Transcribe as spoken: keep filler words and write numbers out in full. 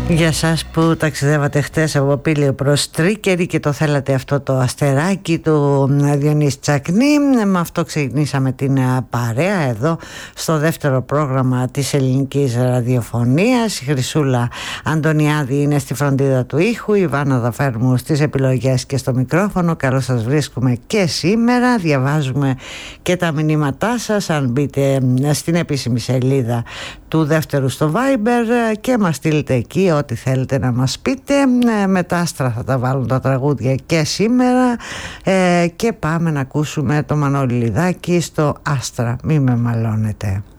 Για σας που ταξιδεύατε χτες από Πήλιο προς Τρίκερη και το θέλατε αυτό το αστεράκι του Διονύση Τσακνή, με αυτό ξεκινήσαμε την παρέα εδώ στο δεύτερο πρόγραμμα της ελληνικής ραδιοφωνίας. Η Χρυσούλα Αντωνιάδη είναι στη φροντίδα του ήχου, η Βάνα Δαφέρμου στις επιλογές και στο μικρόφωνο. Καλώς σας βρίσκουμε και σήμερα. Διαβάζουμε και τα μηνύματά σας αν μπείτε στην επίσημη σελίδα του δεύτερου στο Viber και μας στείλετε εκεί ό,τι θέλετε να μας πείτε. Με τα άστρα θα τα βάλουν τα τραγούδια και σήμερα ε, και πάμε να ακούσουμε το Μανώλη Λιδάκη στο Άστρα, μη με μαλώνετε.